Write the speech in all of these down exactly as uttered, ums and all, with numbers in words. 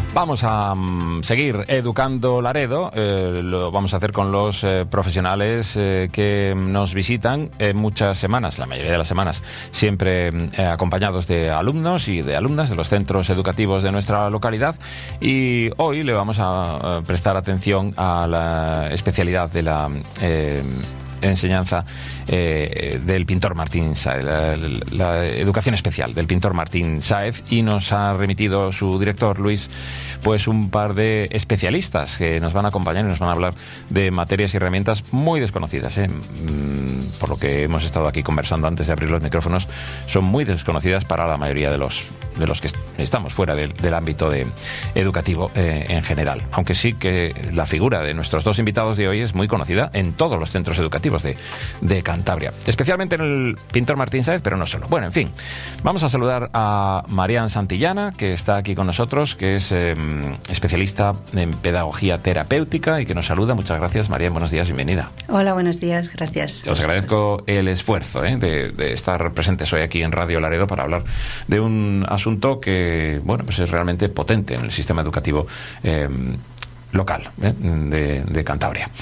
Vamos a um, seguir educando Laredo, eh, lo vamos a hacer con los eh, profesionales eh, que nos visitan eh, muchas semanas, la mayoría de las semanas, siempre eh, acompañados de alumnos y de alumnas de los centros educativos de nuestra localidad, y hoy le vamos a, a prestar atención a la especialidad de la eh, enseñanza eh, del pintor Martín Sáez, la, la educación especial del pintor Martín Sáez, y nos ha remitido su director Luis pues un par de especialistas que nos van a acompañar y nos van a hablar de materias y herramientas muy desconocidas, ¿eh? Por lo que hemos estado aquí conversando antes de abrir los micrófonos, son muy desconocidas para la mayoría de los de los que estamos fuera del, del ámbito de, educativo eh, en general, aunque sí que la figura de nuestros dos invitados de hoy es muy conocida en todos los centros educativos de, de Cantabria, especialmente en el pintor Martín Sáez, pero no solo. Bueno, en fin, vamos a saludar a Marian Santillana, que está aquí con nosotros, que es eh, especialista en pedagogía terapéutica y que nos saluda. Muchas gracias, Marian, buenos días, bienvenida. Hola, buenos días, gracias. Os agradezco el esfuerzo eh, de, de estar presentes hoy aquí en Radio Laredo para hablar de un asunto que, bueno, pues es realmente potente en el sistema educativo eh, local eh, de, de Cantabria.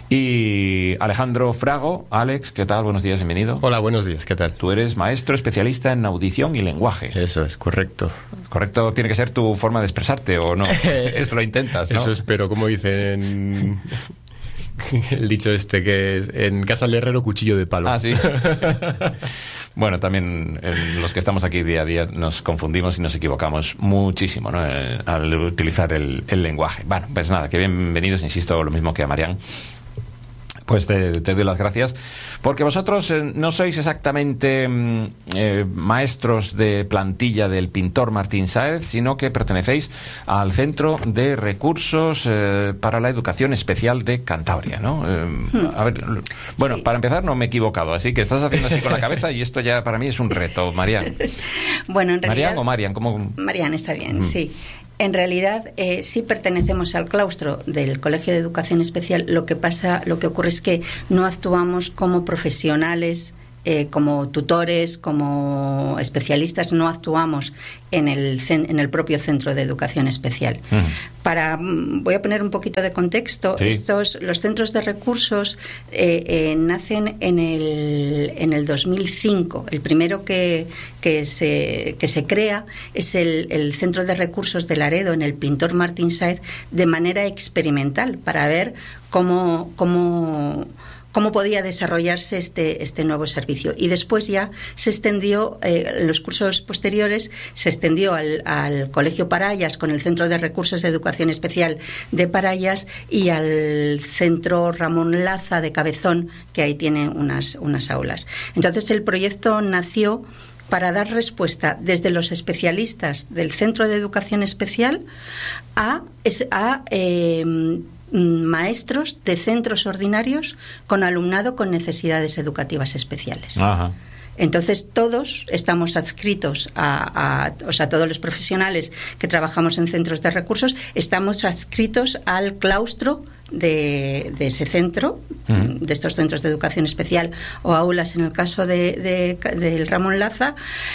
Y Alejandro Frago, Alex, ¿qué tal? Buenos días, bienvenido. Hola, buenos días, ¿qué tal? Tú eres maestro especialista en audición y lenguaje. Eso es, correcto. Correcto, tiene que ser tu forma de expresarte, ¿o no? Eso lo intentas, ¿no? Eso espero, como dicen... El dicho este, que es en casa del herrero, cuchillo de palo. Ah, sí. Bueno, también eh, los que estamos aquí día a día nos confundimos y nos equivocamos muchísimo, ¿no? Eh, al utilizar el, el lenguaje. Bueno, pues nada, que bienvenidos, insisto, lo mismo que a Marian. Pues te, te doy las gracias, porque vosotros eh, no sois exactamente eh, maestros de plantilla del pintor Martín Sáez, sino que pertenecéis al Centro de Recursos eh, para la Educación Especial de Cantabria, ¿no? Eh, a ver, bueno, sí. Para empezar no me he equivocado, así que estás haciendo así con la cabeza y esto ya para mí es un reto, Marian. Bueno, en realidad... ¿Marian o Marian? ¿Cómo? Marian, está bien, mm. sí. En realidad, eh, sí pertenecemos al claustro del Colegio de Educación Especial. Lo que pasa, lo que ocurre es que no actuamos como profesionales, eh, como tutores, como especialistas. No actuamos en el en el propio centro de educación especial. Uh-huh. Para voy a poner un poquito de contexto. Sí. Estos los centros de recursos eh, eh, nacen en el en el dos mil cinco. El primero que que se que se crea es el, el Centro de Recursos de Laredo, en el pintor Martín Sáez, de manera experimental, para ver cómo cómo cómo podía desarrollarse este, este nuevo servicio. Y después ya se extendió, eh, en los cursos posteriores, se extendió al, al Colegio Parayas, con el Centro de Recursos de Educación Especial de Parayas, y al Centro Ramón Laza de Cabezón, que ahí tiene unas, unas aulas. Entonces el proyecto nació para dar respuesta desde los especialistas del Centro de Educación Especial a... a eh, maestros de centros ordinarios con alumnado con necesidades educativas especiales. Ajá. Entonces todos estamos adscritos a, a, o sea, todos los profesionales que trabajamos en centros de recursos estamos adscritos al claustro de, de ese centro, uh-huh. de estos centros de educación especial o aulas en el caso de, de, del Ramón Laza,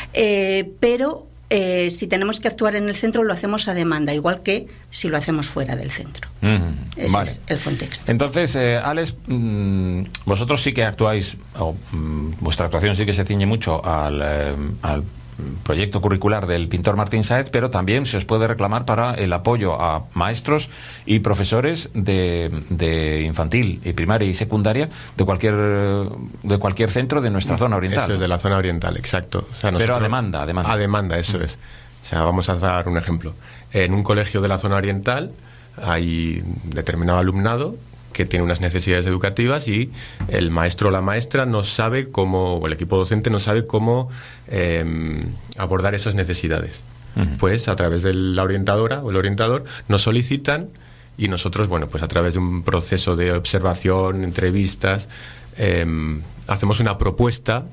eh, pero Eh, si tenemos que actuar en el centro, lo hacemos a demanda, igual que si lo hacemos fuera del centro. Mm, Ese vale. es el contexto. Entonces, eh, Alex, mmm, vosotros sí que actuáis, o mmm, vuestra actuación sí que se ciñe mucho al, eh, al proyecto curricular del pintor Martín Sáez, pero también se os puede reclamar para el apoyo a maestros y profesores de, de infantil y primaria y secundaria de cualquier de cualquier centro de nuestra zona oriental. Eso es de la zona oriental, exacto. O sea, nosotros, pero a demanda, a demanda. A demanda, eso mm. es. O sea, vamos a dar un ejemplo. En un colegio de la zona oriental hay determinado alumnado que tiene unas necesidades educativas y el maestro o la maestra no sabe cómo, o el equipo docente no sabe cómo eh, abordar esas necesidades. Uh-huh. Pues a través de la orientadora o el orientador nos solicitan y nosotros, bueno, pues a través de un proceso de observación, entrevistas, eh, hacemos una propuesta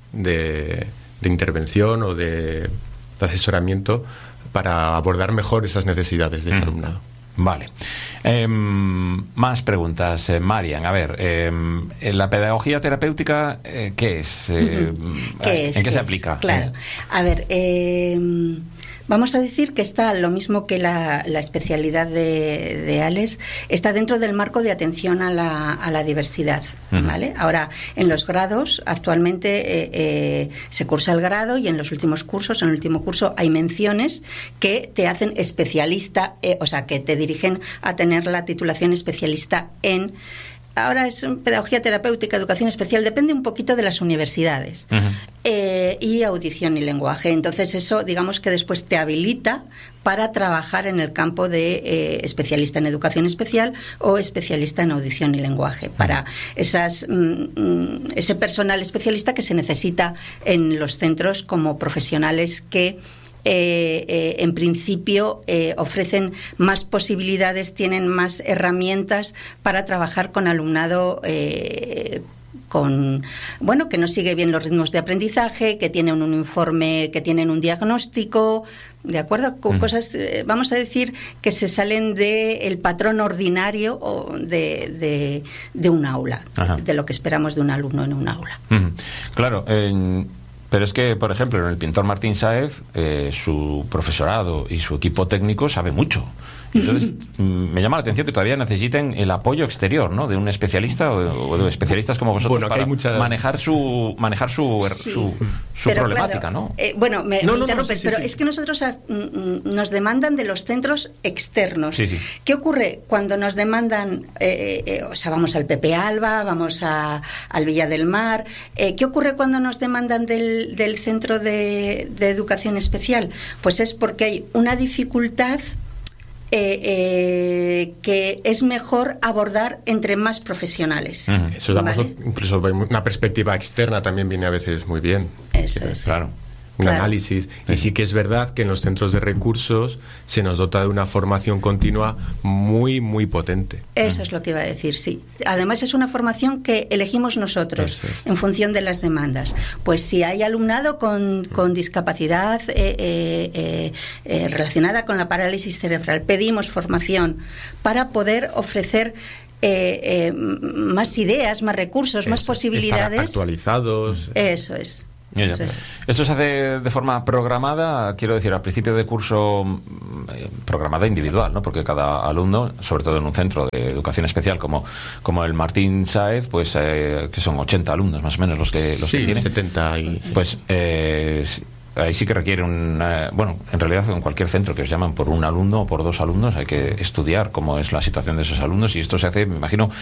de, de intervención o de, de asesoramiento para abordar mejor esas necesidades de ese uh-huh. alumnado. Vale. Eh, más preguntas, eh, Marian. A ver, eh, la pedagogía terapéutica, eh, ¿qué es? Eh, ¿Qué es? ¿En qué, ¿Qué se es? aplica? Claro. ¿Eh? A ver, eh, Vamos a decir que está lo mismo que la, la especialidad de, de Alex, está dentro del marco de atención a la, a la diversidad, ¿vale? Ahora, en los grados, actualmente eh, eh, se cursa el grado y en los últimos cursos, en el último curso, hay menciones que te hacen especialista, eh, o sea, que te dirigen a tener la titulación especialista en... Ahora es pedagogía terapéutica, educación especial, depende un poquito de las universidades. Uh-huh. eh, y audición y lenguaje. Entonces eso, digamos que después te habilita para trabajar en el campo de eh, especialista en educación especial o especialista en audición y lenguaje, para esas mm, ese personal especialista que se necesita en los centros como profesionales que Eh, eh, en principio eh, ofrecen más posibilidades, tienen más herramientas para trabajar con alumnado eh, con, bueno, que no sigue bien los ritmos de aprendizaje, que tienen un informe, que tienen un diagnóstico, ¿de acuerdo? Con mm. cosas, eh, vamos a decir, que se salen del patrón ordinario o de, de, de un aula, Ajá. de lo que esperamos de un alumno en un aula. Mm. Claro, en... Pero es que, por ejemplo, en el pintor Martín Sáez, eh, su profesorado y su equipo técnico sabe mucho. Entonces, me llama la atención que todavía necesiten el apoyo exterior, ¿no? De un especialista o, o de especialistas como vosotros bueno, para mucha... manejar su manejar su, sí. su, su problemática, claro, ¿no? Eh, bueno, me, no, me no, interrumpes, no, sí, pero sí. es que nosotros a, nos demandan de los centros externos. Sí, sí. ¿Qué ocurre cuando nos demandan, eh, eh, o sea, vamos al Pepe Alba, vamos a, al Villa del Mar? Eh, ¿Qué ocurre cuando nos demandan del, del centro de, de educación especial? Pues es porque hay una dificultad Eh, eh, que es mejor abordar entre más profesionales. Uh-huh. Eso damos ¿vale? incluso una perspectiva externa también viene a veces muy bien. Eso es. Claro. Un claro. análisis. Y sí que es verdad que en los centros de recursos se nos dota de una formación continua muy, muy potente. Eso es lo que iba a decir, sí. Además es una formación que elegimos nosotros es. en función de las demandas. Pues si hay alumnado con, con discapacidad eh, eh, eh, relacionada con la parálisis cerebral, pedimos formación para poder ofrecer eh, eh, más ideas, más recursos, Eso. más posibilidades. Estar actualizados. Eso es. Eso es. Esto se hace de forma programada, quiero decir, al principio de curso eh, programada individual, ¿no? Porque cada alumno, sobre todo en un centro de educación especial como, como el Martín Sáez, pues eh, que son ochenta alumnos más o menos los que, los sí, que tienen. setenta y... Pues eh, ahí sí que requiere un... Eh, bueno, en realidad en cualquier centro que os llaman por un alumno o por dos alumnos hay que estudiar cómo es la situación de esos alumnos y esto se hace, me imagino,